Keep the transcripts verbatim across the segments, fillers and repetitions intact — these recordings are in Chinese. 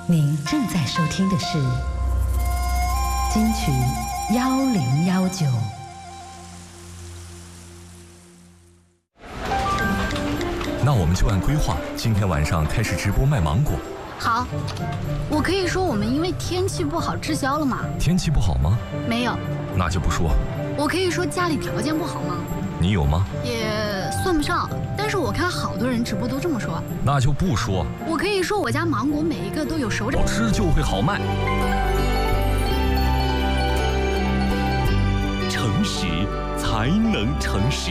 您正在收听的是金曲幺零幺九。 那我们就按规划，今天晚上开始直播卖芒果。 好，我可以说我们因为天气不好滞销了吗？ 天气不好吗？ 没有。 那就不说。 我可以说家里条件不好吗？ 你有吗？ 也算不上，但是我看好多人直播都这么说。 那就不说。 我可以说我家芒果每一个都有手掌。 好吃就会好卖。 诚实才能成事。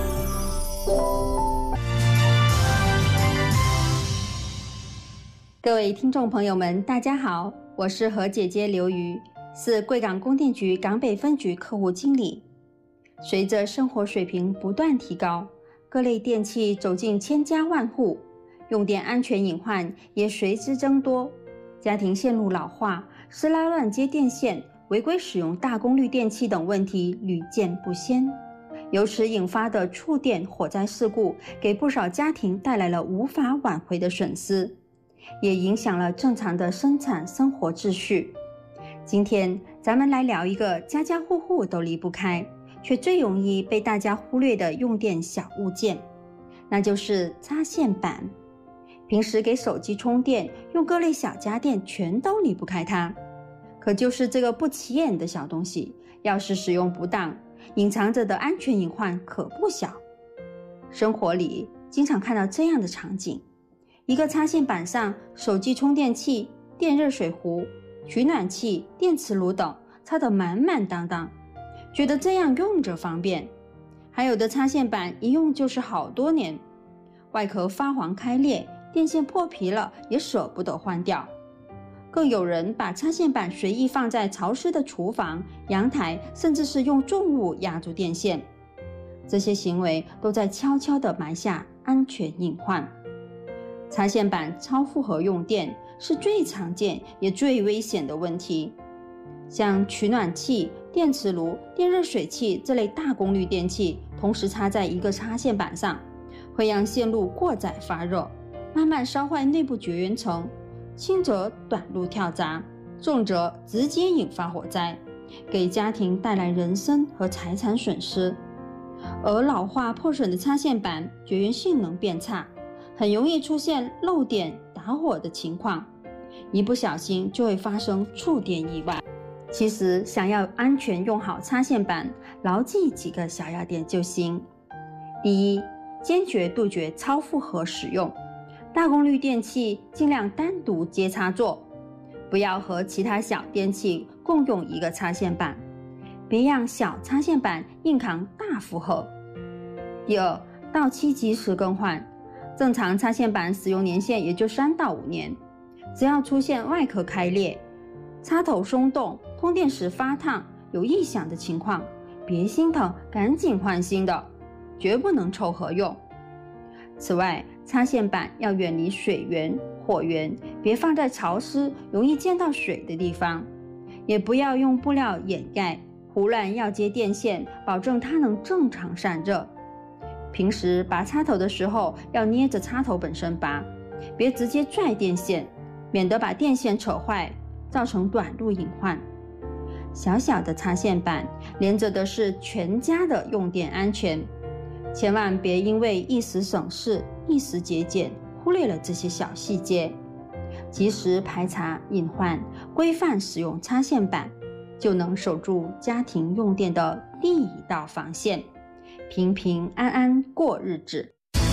各位听众朋友们，大家好，我是何姐姐刘瑜，是贵港供电局港北分局客户经理。随着生活水平不断提高，各类电器走进千家万户，用电安全隐患也随之增多。家庭线路老化、私拉乱接电线、违规使用大功率电器等问题屡见不鲜。由此引发的触电火灾事故，给不少家庭带来了无法挽回的损失，也影响了正常的生产生活秩序。今天咱们来聊一个家家户户都离不开，却最容易被大家忽略的用电小物件，那就是插线板。平时给手机充电用各类小家电全都离不开它，可就是这个不起眼的小东西，要是使用不当，隐藏着的安全隐患可不小。生活里经常看到这样的场景，一个插线板上，手机充电器、电热水壶、取暖器、电磁炉等插得满满当当，觉得这样用着方便。还有的插线板一用就是好多年，外壳发黄开裂，电线破皮了也舍不得换掉。更有人把插线板随意放在潮湿的厨房、阳台，甚至是用重物压住电线，这些行为都在悄悄地埋下安全隐患。插线板超负荷用电是最常见也最危险的问题。像取暖器、电磁炉、电热水器这类大功率电器同时插在一个插线板上，会让线路过载发热，慢慢烧坏内部绝缘层，轻则短路跳闸，重则直接引发火灾，给家庭带来人身和财产损失。而老化破损的插线板绝缘性能变差，很容易出现漏电打火的情况，一不小心就会发生触电意外。其实想要安全用好插线板，牢记几个小要点就行。第一，坚决杜绝超负荷使用，大功率电器尽量单独接插座，不要和其他小电器共用一个插线板，别让小插线板硬扛大负荷。第二，到期及时更换，正常插线板使用年限也就三到五年，只要出现外壳开裂、插头松动、通电时发烫、有异响的情况，别心疼，赶紧换新的，绝不能凑合用。此外，插线板要远离水源、火源，别放在潮湿、容易溅到水的地方，也不要用布料掩盖，胡乱要接电线，保证它能正常散热。平时拔插头的时候要捏着插头本身拔，别直接拽电线，免得把电线扯坏，造成短路隐患。小小的插线板连着的是全家的用电安全，千万别因为一时省事、一时节俭，忽略了这些小细节。及时排查隐患，规范使用插线板，就能守住家庭用电的第一道防线，平平安安过日子。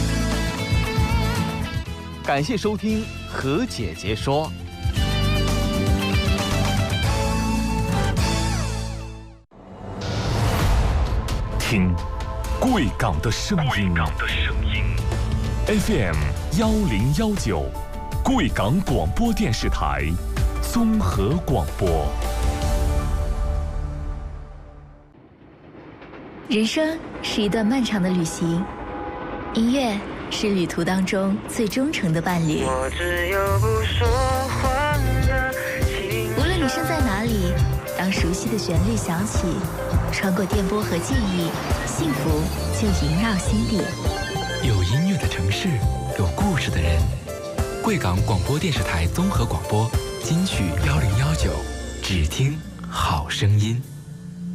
感谢收听何姐姐说。听贵港的声音，贵港的声音 ，F M 幺零幺九，贵港广播电视台综合广播。 人生是一段漫长的旅行，音乐是旅途当中最忠诚的伴侣。 我只有不说话的情。 无论你身在哪里，当熟悉的旋律响起，穿过电波和记忆，幸福就萦绕心底。 有音乐的城市，有故事的人。贵港广播电视台综合广播金曲幺零幺九，只听好声音。